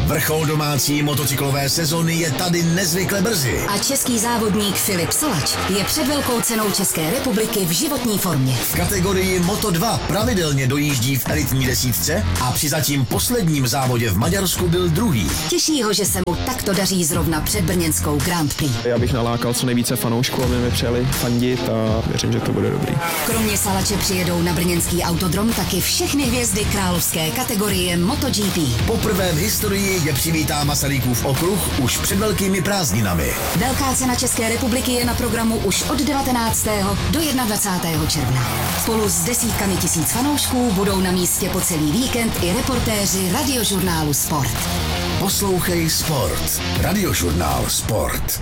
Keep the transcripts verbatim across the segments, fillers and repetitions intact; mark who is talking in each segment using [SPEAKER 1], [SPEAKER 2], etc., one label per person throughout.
[SPEAKER 1] Vrchol domácí motocyklové sezony je tady nezvykle brzy.
[SPEAKER 2] A český závodník Filip Salač je před velkou cenou České republiky v životní formě.
[SPEAKER 1] V kategorii Moto dva pravidelně dojíždí v elitní desítce a při zatím posledním závodě v Maďarsku byl druhý.
[SPEAKER 2] Těší ho, že se mu takto daří zrovna před brněnskou Grand Prix.
[SPEAKER 3] Já bych nalákal co nejvíce fanoušků, aby mi přijeli fandit a věřím, že to bude dobrý.
[SPEAKER 2] Kromě Salače přijedou na brněnský autodrom taky všechny hvězdy královské kategorie MotoGP.
[SPEAKER 1] Poprvé v historii je přivítá Masarykův okruh už před velkými prázdninami.
[SPEAKER 2] Velká cena České republiky je na programu už od devatenáctého do dvacátého prvního června. Spolu s desítkami tisíc fanoušků budou na místě po celý víkend i reportéři radiožurnálu Sport.
[SPEAKER 1] Poslouchej Sport. Radiožurnál Sport.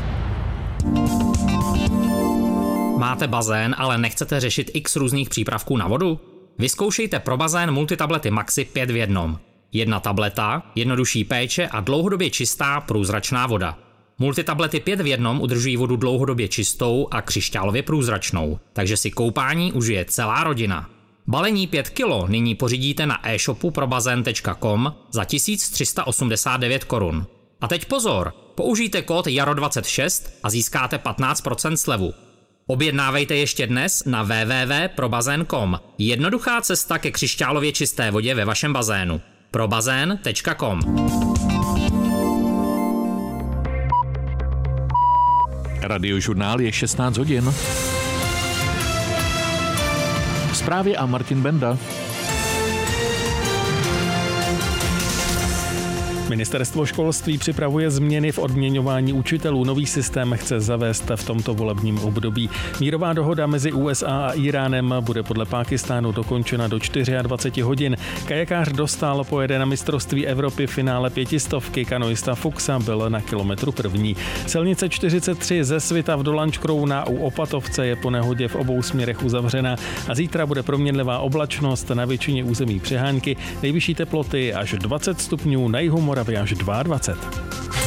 [SPEAKER 4] Máte bazén, ale nechcete řešit x různých přípravků na vodu? Vyzkoušejte pro bazén multitablety Maxi pět v jednom. Jedna tableta, jednodušší péče a dlouhodobě čistá průzračná voda. Multitablety pět v jednom udržují vodu dlouhodobě čistou a křišťálově průzračnou, takže si koupání užije celá rodina. Balení pět kilo nyní pořídíte na e-shopu probazén tečka com za tisíc tři sta osmdesát devět korun. A teď pozor, použijte kód jaro dvacet šest a získáte patnáct procent slevu. Objednávejte ještě dnes na w w w tečka probazén tečka com. Jednoduchá cesta ke křišťálově čisté vodě ve vašem bazénu. probazén tečka com.
[SPEAKER 5] Radiožurnál je šestnáct hodin. Zprávy a Martin Benda.
[SPEAKER 6] Ministerstvo školství připravuje změny v odměňování učitelů. Nový systém chce zavést v tomto volebním období. Mírová dohoda mezi U S A a Íránem bude podle Pákistánu dokončena do dvacet čtyři hodin. Kajakář Dostál pojede na mistrovství Evropy v finále pětistovky. Kanoista Fuxa byl na kilometru první. Silnice čtyřicet tři ze Svita v Dolančkrouna u Opatovce je po nehodě v obou směrech uzavřena a zítra bude proměnlivá oblačnost, na většině území přehánky, nejvyšší teploty až dvacet stupňů, na jihu Moravy až dvacet dva.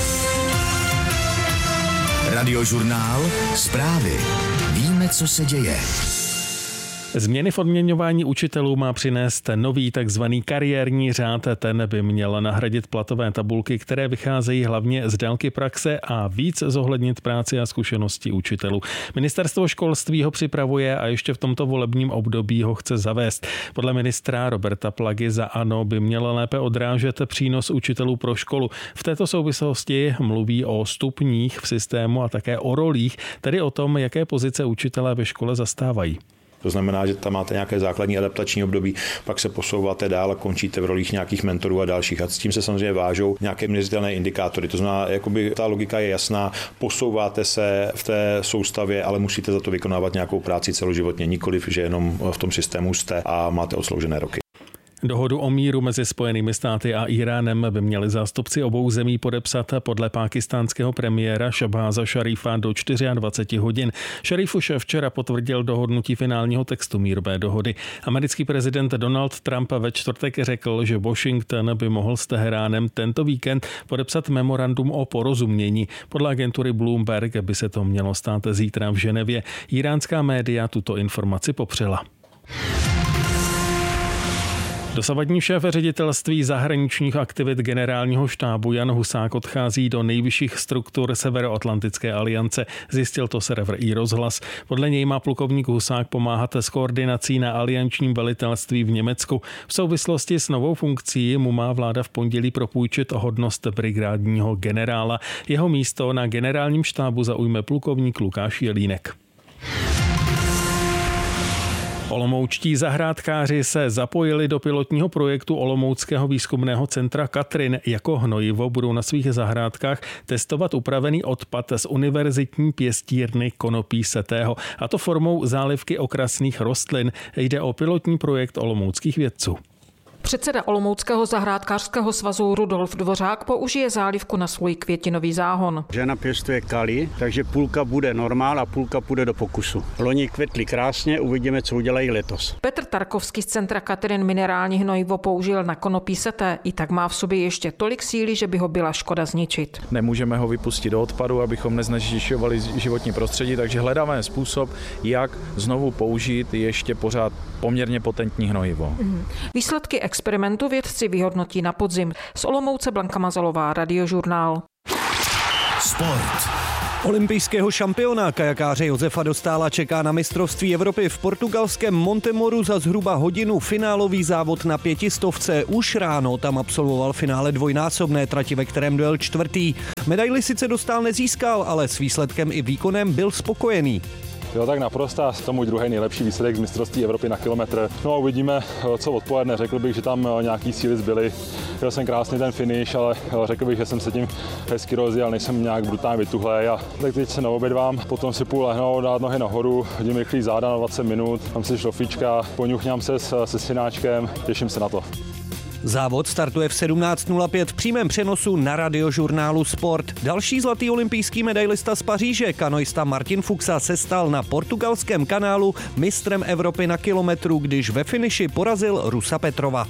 [SPEAKER 1] Radiožurnál Zprávy. Víme, co se děje.
[SPEAKER 6] Změny v odměňování učitelů má přinést nový takzvaný kariérní řád. Ten by měl nahradit platové tabulky, které vycházejí hlavně z délky praxe a víc zohlednit práci a zkušenosti učitelů. Ministerstvo školství ho připravuje a ještě v tomto volebním období ho chce zavést. Podle ministra Roberta Plagy za ANO by měl lépe odrážet přínos učitelů pro školu. V této souvislosti mluví o stupních v systému a také o rolích, tedy o tom, jaké pozice učitelé ve škole zastávají.
[SPEAKER 7] To znamená, že tam máte nějaké základní adaptační období, pak se posouváte dál a končíte v rolích nějakých mentorů a dalších. A s tím se samozřejmě vážou nějaké měřitelné indikátory. To znamená, jakoby ta logika je jasná, posouváte se v té soustavě, ale musíte za to vykonávat nějakou práci celoživotně, nikoliv, že jenom v tom systému jste a máte odsloužené roky.
[SPEAKER 6] Dohodu o míru mezi Spojenými státy a Íránem by měli zástupci obou zemí podepsat podle pákistánského premiéra Šabháza Šarífa do dvacet čtyři hodin. Šaríf už včera potvrdil dohodnutí finálního textu mírové dohody. Americký prezident Donald Trump ve čtvrtek řekl, že Washington by mohl s Teheránem tento víkend podepsat memorandum o porozumění. Podle agentury Bloomberg by se to mělo stát zítra v Ženevě. Íránská média tuto informaci popřela. Dosavadní šéf ředitelství zahraničních aktivit generálního štábu Jan Husák odchází do nejvyšších struktur Severoatlantické aliance, zjistil to server iRozhlas. Podle něj má plukovník Husák pomáhat s koordinací na aliančním velitelství v Německu. V souvislosti s novou funkcí mu má vláda v pondělí propůjčit hodnost brigádního generála. Jeho místo na generálním štábu zaujme plukovník Lukáš Jelínek. Olomoučtí zahrádkáři se zapojili do pilotního projektu Olomouckého výzkumného centra Katrin. Jako hnojivo budou na svých zahrádkách testovat upravený odpad z univerzitní pěstírny konopí setého, a to formou zálivky okrasných rostlin. Jde o pilotní projekt olomouckých vědců.
[SPEAKER 8] Předseda Olomouckého zahrádkářského svazu Rudolf Dvořák použije zálivku na svůj květinový záhon.
[SPEAKER 9] Žena pěstuje kali, takže půlka bude normál a půlka půjde do pokusu. Loni kvetli krásně, uvidíme, co udělají letos.
[SPEAKER 8] Petr Tarkovský z centra Katrin minerální hnojivo použil na konopí seté. I tak má v sobě ještě tolik síly, že by ho byla škoda zničit.
[SPEAKER 3] Nemůžeme ho vypustit do odpadu, abychom neznečišťovali životní prostředí, takže hledáme způsob, jak znovu použít ještě pořád poměrně potentní hnojivo.
[SPEAKER 8] Výsledky experimentu vědci vyhodnotí na podzim. Z Olomouce Blanka Mazalová, Radiožurnál.
[SPEAKER 1] Sport.
[SPEAKER 10] Olympijského šampiona kajakáře Josefa Dostála čeká na mistrovství Evropy v portugalském Montemoru za zhruba hodinu finálový závod na pětistovce. Už ráno tam absolvoval finále dvojnásobné trati, ve kterém dojel čtvrtý. Medaili sice Dostál nezískal, ale s výsledkem i výkonem byl spokojený.
[SPEAKER 3] Jo, tak naprosto, to můj druhý nejlepší výsledek z mistrovství Evropy na kilometr. No a uvidíme, co odpoledne. Řekl bych, že tam nějaký síly zbyly. Jel jsem krásně ten finish, ale řekl bych, že jsem se tím hezky rozjel, nejsem nějak brutálně vytuhlej. A tak teď se neobědvám, potom si půl lehnout, dát nohy nahoru, hodím rychlý záda na dvacet minut, tam si šlofíčka, poňuchňám se s, se synáčkem, těším se na to.
[SPEAKER 10] Závod startuje v sedmnáct nula pět v přímém přenosu na Radiožurnálu Sport. Další zlatý olympijský medailista z Paříže, kanoista Martin Fuxa, se stal na portugalském kanálu mistrem Evropy na kilometru, když ve finiši porazil Rusa Petrova.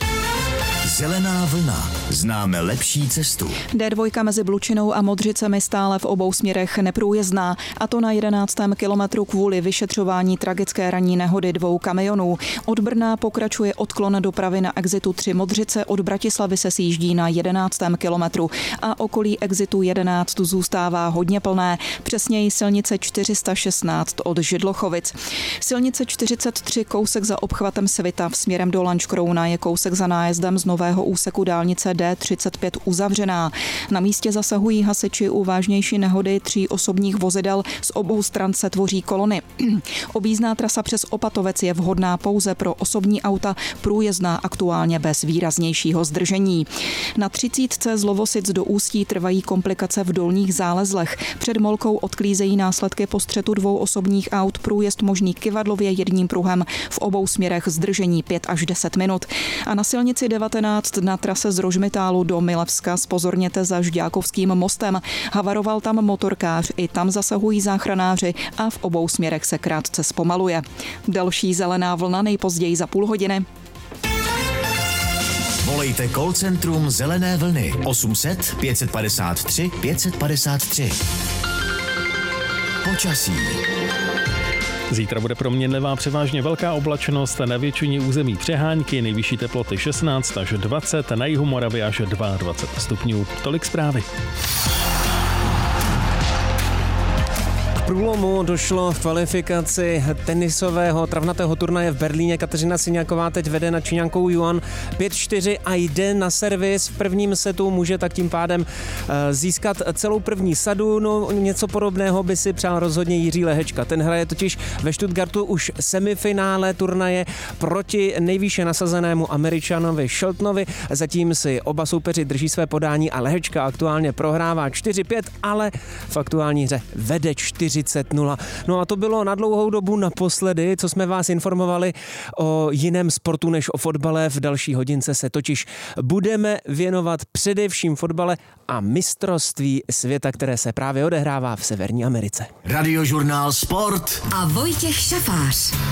[SPEAKER 1] Zelená vlna. Známe lepší cestu.
[SPEAKER 11] dé dva mezi Blučinou a Modřicemi stále v obou směrech neprůjezdná, a to na jedenáctém kilometru kvůli vyšetřování tragické ranní nehody dvou kamionů. Od Brna pokračuje odklon dopravy na exitu tři Modřice, od Bratislavy se sjíždí na jedenáctém kilometru a okolí exitu jedenáct zůstává hodně plné, přesněji silnice čtyři sta šestnáct od Židlochovic. Silnice čtyřicet tři kousek za obchvatem Svita směrem do Lanškrouna je kousek za nájezdem z nového úseku dálnice dé třicet pět uzavřená. Na místě zasahují hasiči u vážnější nehody tří osobních vozidel, z obou stran se tvoří kolony. Objízdná trasa přes Opatovec je vhodná pouze pro osobní auta, průjezdná aktuálně bez výraznějšího zdržení. Na třicítce z Lovosic do Ústí trvají komplikace v dolních zálezlech. Před Molkou odklízejí následky po střetu dvou osobních aut, průjezd možný kyvadlově jedním pruhem, v obou směrech zdržení pět až deset minut. A na silnici devatenáct na trase z Rožmitálu do Milevska zpozorněte za Žďákovským mostem. Havaroval tam motorkář, i tam zasahují záchranáři a v obou směrech se krátce zpomaluje. Další zelená vlna nejpozději za půl hodiny.
[SPEAKER 1] Volejte call centrum Zelené vlny osm set pět padesát tři pět padesát tři. Počasí.
[SPEAKER 6] Zítra bude proměnlivá převážně velká oblačnost, na většině území přehánky, nejvyšší teploty šestnáct až dvacet, na jihu Moravy až dvacet dva stupňů. Tolik zprávy.
[SPEAKER 12] Průlomu došlo v kvalifikaci tenisového travnatého turnaje v Berlíně. Kateřina Siňáková teď vede nad Číňankou Yuan pět čtyři a jde na servis. V prvním setu může tak tím pádem získat celou první sadu. No, něco podobného by si přál rozhodně Jiří Lehečka. Ten hraje totiž ve Stuttgartu už semifinále turnaje proti nejvýše nasazenému Američanovi Sheltonovi. Zatím si oba soupeři drží své podání a Lehečka aktuálně prohrává čtyři pět, ale v aktuální hře vede čtyři nula. No a to bylo na dlouhou dobu naposledy, co jsme vás informovali o jiném sportu než o fotbale. V další hodince se totiž budeme věnovat především fotbale a mistrovství světa, které se právě odehrává v Severní Americe.
[SPEAKER 1] Radiožurnál Sport
[SPEAKER 2] a Vojtěch Šafář.